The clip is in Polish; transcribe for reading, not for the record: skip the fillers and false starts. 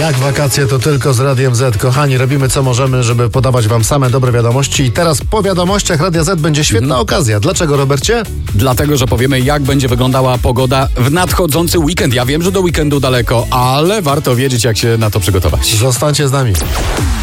Jak wakacje to tylko z Radiem Z. Kochani, robimy co możemy, żeby podawać wam same dobre wiadomości. I teraz po wiadomościach Radia Z będzie świetna okazja. Dlaczego, Robercie? Dlatego, że powiemy, jak będzie wyglądała pogoda w nadchodzący weekend. Ja wiem, że do weekendu daleko, ale warto wiedzieć, jak się na to przygotować. Zostańcie z nami.